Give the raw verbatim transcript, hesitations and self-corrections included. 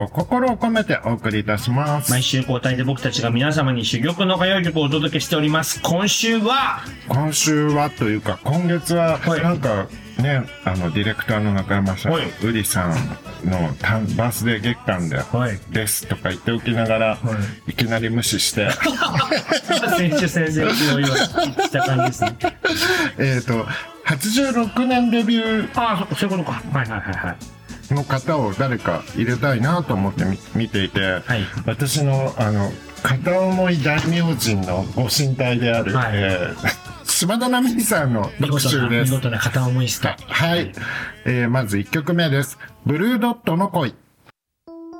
心を込めてお送りいたします。 毎週交代で僕たちが皆様に珠玉の歌謡曲をお届けしております。今週は今週はというか今月はなんかね、あのディレクターの中山さん、うりさんのタンバースデー月間で、はい、ですとか言っておきながら、はい、いきなり無視して先週先々週のようにした感じですね。 えっとはちじゅうろくねんデビュー、 ああ、そういうことか。はいはいはいはい。 の方を誰か入れたいなと思って見ていて、はい、私のあの片思い大名人のご神体である、はい、えー、島田奈美さんの特集です。 見事な片思いスター。 はい、えー、まずいっきょくめです。ブルードットの恋。